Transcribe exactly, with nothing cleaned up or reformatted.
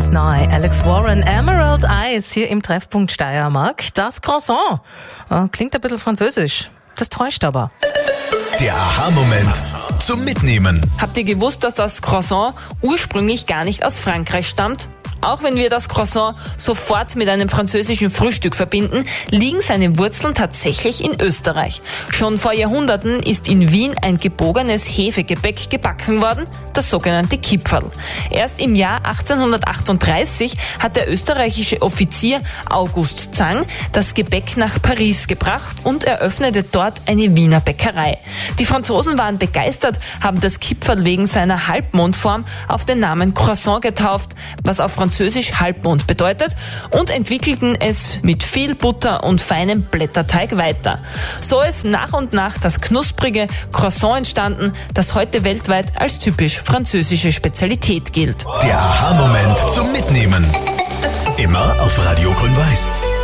ganz neu. Alex Warren, Emerald Eyes, hier im Treffpunkt Steiermark. Das Croissant. Klingt ein bisschen französisch. Das täuscht aber. Der Aha-Moment zum Mitnehmen. Habt ihr gewusst, dass das Croissant ursprünglich gar nicht aus Frankreich stammt? Auch wenn wir das Croissant sofort mit einem französischen Frühstück verbinden, liegen seine Wurzeln tatsächlich in Österreich. Schon vor Jahrhunderten ist in Wien ein gebogenes Hefegebäck gebacken worden, das sogenannte Kipferl. Erst im Jahr achtzehnhundertachtunddreißig hat der österreichische Offizier August Zang das Gebäck nach Paris gebracht und eröffnete dort eine Wiener Bäckerei. Die Franzosen waren begeistert, haben das Kipferl wegen seiner Halbmondform auf den Namen Croissant getauft, was auf Französisch Halbmond bedeutet, und entwickelten es mit viel Butter und feinem Blätterteig weiter. So ist nach und nach das knusprige Croissant entstanden, das heute weltweit als typisch französische Spezialität gilt. Der Aha-Moment zum Mitnehmen. Immer auf Radio Grün-Weiß.